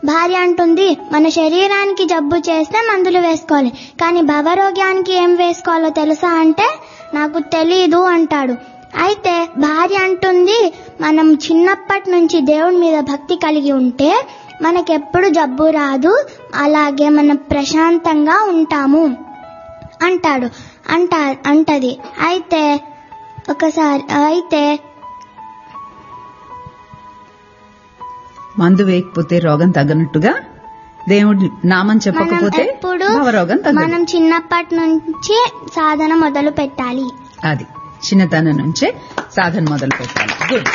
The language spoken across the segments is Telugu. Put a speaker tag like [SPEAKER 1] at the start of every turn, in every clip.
[SPEAKER 1] భార్య అంటుంది, మన శరీరానికి జబ్బు చేస్తే మందులు వేసుకోవాలి, కానీ భవరోగ్యానికి ఏం వేసుకోవాలో తెలుసా అంటే నాకు తెలీదు అంటాడు. అయితే భార్య అంటుంది, మనం చిన్నప్పటి నుంచి దేవుడి మీద భక్తి కలిగి ఉంటే మనకెప్పుడు జబ్బు రాదు, అలాగే మనం ప్రశాంతంగా ఉంటాము అంటది. అయితే
[SPEAKER 2] మందు వేయకపోతే రోగం తగ్గనట్టుగా దేవుడి నామం చెప్పకపోతే రోగం తగ్గదు.
[SPEAKER 1] మనం చిన్నప్పటి నుంచి సాధన మొదలు పెట్టాలి.
[SPEAKER 2] అది చిన్నతనం నుంచే సాధన మొదలు పెట్టాలి. గుడ్.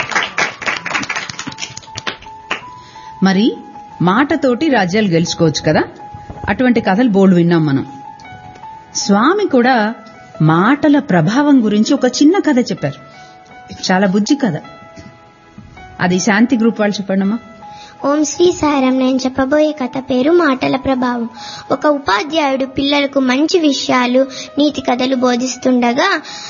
[SPEAKER 2] మరి మాటతోటి రాజ్యాలు గెలుచుకోవచ్చు కదా, అటువంటి కథలు బోల్డ్ విన్నాం మనం. స్వామి కూడా మాటల ప్రభావం గురించి ఒక చిన్న కథ చెప్పారు, చాలా బుజ్జి కథ. అది శాంతి గ్రూప్ వాళ్ళు చెప్పండమ్మా.
[SPEAKER 1] ఓం శ్రీ సాయిరాం. నేను చెప్పబోయే కథ పేరు మాటల ప్రభావం. ఒక ఉపాధ్యాయుడు పిల్లలకు మంచి విషయాలు, నీతి కథలు బోధిస్తుండగా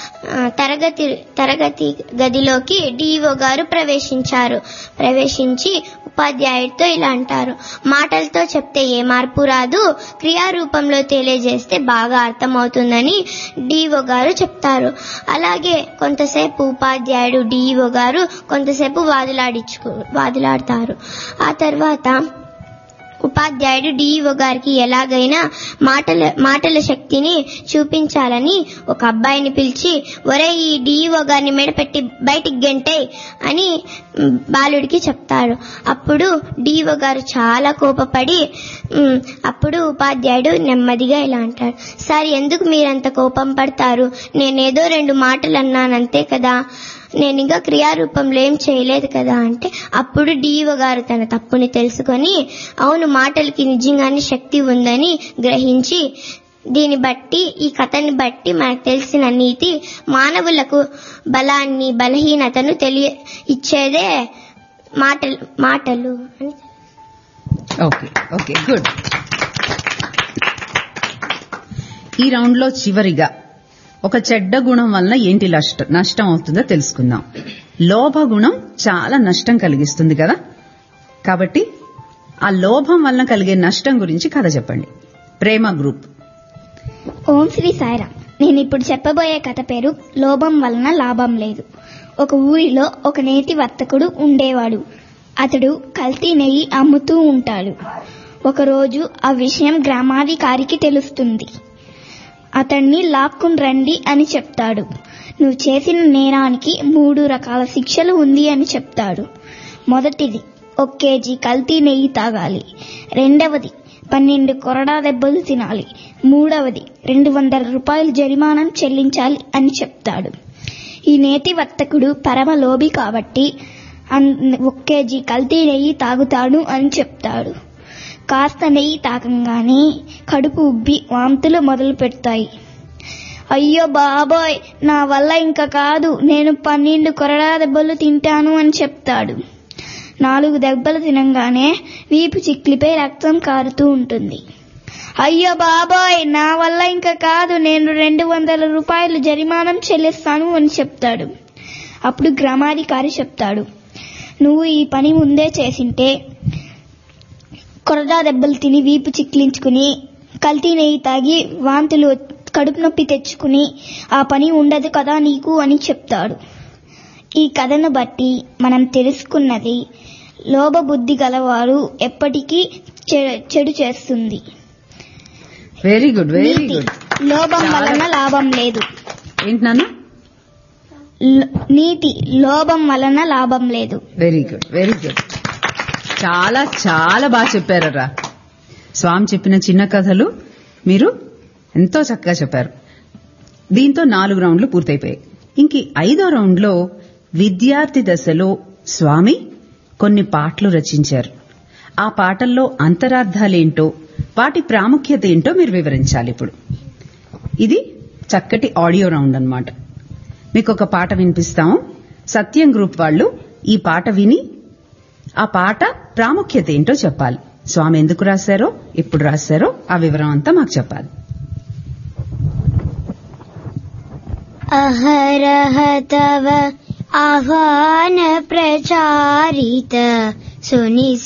[SPEAKER 1] తరగతి గదిలోకి డిఓ గారు ప్రవేశించి ఉపాధ్యాయుడితో ఇలా అంటారు, మాటలతో చెప్తే ఏ మార్పు రాదు, క్రియారూపంలో తెలియజేస్తే బాగా అర్థమవుతుందని డిఓ గారు చెప్తారు. అలాగే కొంతసేపు ఉపాధ్యాయుడు డిఓ గారు కొంతసేపు వాదులాడతారు. ఆ తర్వాత ఉపాధ్యాయుడు డిఈఓ గారికి ఎలాగైనా మాటల శక్తిని చూపించాలని ఒక అబ్బాయిని పిలిచి, ఒరే ఈ డిఈఓ గారిని మెడపెట్టి బయటికి గెంటేయ్ అని బాలుడికి చెప్తారు. అప్పుడు డిఈఓ గారు చాలా కోపపడి, అప్పుడు ఉపాధ్యాయుడు నెమ్మదిగా ఇలా అంటాడు, సార్ ఎందుకు మీరంత కోపం పడతారు, నేనేదో 2 మాటలు అన్నానంతే కదా, నేను ఇంకా క్రియారూపంలో ఏం చేయలేదు కదా అంటే, అప్పుడు డిఈఓ గారు తన తప్పుని తెలుసుకొని, అవును మాటలకి నిజంగానే శక్తి ఉందని గ్రహించి, దీన్ని బట్టి ఈ కథని బట్టి మనకు తెలిసిన నీతి, మానవులకు బలాన్ని బలహీనతను ఇచ్చేదే మాటలు అని.
[SPEAKER 2] Okay good. ఈ రౌండ్ లో చివరిగా ఒక చెడ్డ గుణం వల్ల ఏంటి నష్టం అవుతుందో తెలుసుకుందాం. లోభ గుణం చాలా నష్టం కలిగిస్తుంది కదా, కాబట్టి ఆ లోభం వల్ల కలిగే నష్టం గురించి కథ చెప్పండి. ప్రేమ గ్రూప్.
[SPEAKER 1] ఓం శ్రీ సాయిరాం. నేను ఇప్పుడు చెప్పబోయే కథ పేరు లోభం వలన లాభం లేదు. ఒక ఊరిలో ఒక నేతి వర్తకుడు ఉండేవాడు. అతడు కల్తీ నెయ్యి అమ్ముతూ ఉంటాడు. ఒకరోజు ఆ విషయం గ్రామాధికారికి తెలుస్తుంది. అతన్ని లాక్కుని రండి అని చెప్తాడు. నువ్వు చేసిన నేరానికి 3 రకాల శిక్షలు ఉంది అని చెప్తాడు. మొదటిది 1 కేజీ కల్తీ నెయ్యి తాగాలి, రెండవది 12 కొరడా దెబ్బలు తినాలి, మూడవది 200 రూపాయలు జరిమానా చెల్లించాలి అని చెప్తాడు. ఈ నేతి వర్తకుడు పరమ లోభి కాబట్టి 1 కేజీ కల్తీ నెయ్యి తాగుతాడు అని చెప్తాడు. కాస్త నెయ్యి తాగంగానే కడుపు ఉబ్బి వాంతులు మొదలు పెడతాయి. అయ్యో బాబోయ్, నా వల్ల ఇంకా కాదు, నేను 12 కొరడా దెబ్బలు తింటాను అని చెప్తాడు. 4 దెబ్బలు తినంగానే వీపు చిక్లిపై రక్తం కారుతూ ఉంటుంది. అయ్యో బాబోయ్, నా వల్ల ఇంకా కాదు, నేను 200 రూపాయలు జరిమానా చెల్లిస్తాను అని చెప్తాడు. అప్పుడు గ్రామాధికారి చెప్తాడు, నువ్వు ఈ పని ముందే చేసింటే కొరడా దెబ్బలు తిని వీపు చిక్లించుకుని కల్తీ నెయ్యి తాగి వాంతులు కడుపు నొప్పి తెచ్చుకుని ఆ పని ఉండదు కదా నీకు అని చెప్తాడు. ఈ కథను బట్టి మనం తెలుసుకున్నది, లోభ బుద్ధి గలవారు ఎప్పటికీ చెడు చేస్తుంది.
[SPEAKER 2] Very good, very good.
[SPEAKER 1] లోభం వలన లాభం లేదు.
[SPEAKER 2] ఏంటన్నా?
[SPEAKER 1] నీతి, లోభం వలన లాభం లేదు.
[SPEAKER 2] Very good, very good. చాలా చాలా బాగా చెప్పారరా. స్వామి చెప్పిన చిన్న కథలు మీరు ఎంతో చక్కగా చెప్పారు. దీంతో 4 రౌండ్లు పూర్తయిపోయాయి. ఇంక 5వ రౌండ్లో విద్యార్థి దశలో స్వామి కొన్ని పాటలు రచించారు. ఆ పాటల్లో అంతరార్థాలేంటో, వాటి ప్రాముఖ్యత ఏంటో మీరు వివరించాలి. ఇప్పుడు ఇది చక్కటి ఆడియో రౌండ్ అన్నమాట. మీకు ఒక పాట వినిపిస్తాము. సత్యం గ్రూప్ వాళ్ళు ఈ పాట విని ఆ పాట ప్రాముఖ్యత ఏంటో చెప్పాలి. స్వామి ఎందుకు రాశారో, ఎప్పుడు రాశారో ఆ వివరం అంతా మాకు చెప్పాలి.
[SPEAKER 1] అహరహ తవ ఆహ్వాన ప్రచారిత సుని